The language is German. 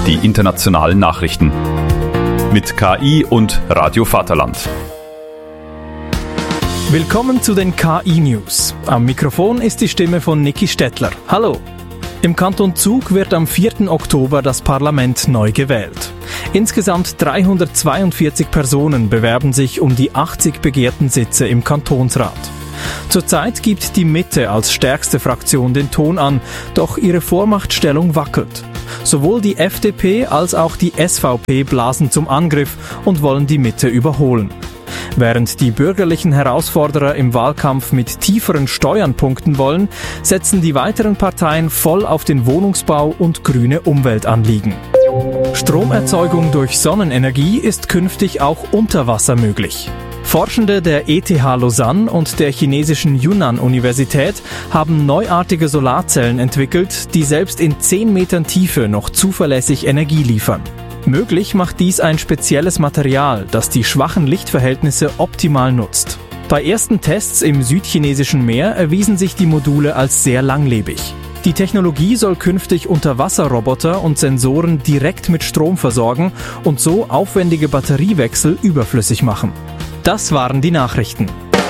die internationalen Nachrichten. Mit KI und Radio Vaterland. Willkommen zu den KI-News. Am Mikrofon ist die Stimme von Niki Stettler. Hallo. Im Kanton Zug wird am 4. Oktober das Parlament neu gewählt. Insgesamt 342 Personen bewerben sich um die 80 begehrten Sitze im Kantonsrat. Zurzeit gibt die Mitte als stärkste Fraktion den Ton an, doch ihre Vormachtstellung wackelt. Sowohl die FDP als auch die SVP blasen zum Angriff und wollen die Mitte überholen. Während die bürgerlichen Herausforderer im Wahlkampf mit tieferen Steuern punkten wollen, setzen die weiteren Parteien voll auf den Wohnungsbau und grüne Umweltanliegen. Stromerzeugung durch Sonnenenergie ist künftig auch unter Wasser möglich. Forschende der ETH Lausanne und der chinesischen Yunnan-Universität haben neuartige Solarzellen entwickelt, die selbst in 10 Metern Tiefe noch zuverlässig Energie liefern. Möglich macht dies ein spezielles Material, das die schwachen Lichtverhältnisse optimal nutzt. Bei ersten Tests im südchinesischen Meer erwiesen sich die Module als sehr langlebig. Die Technologie soll künftig Unterwasserroboter und Sensoren direkt mit Strom versorgen und so aufwendige Batteriewechsel überflüssig machen. Das waren die Nachrichten.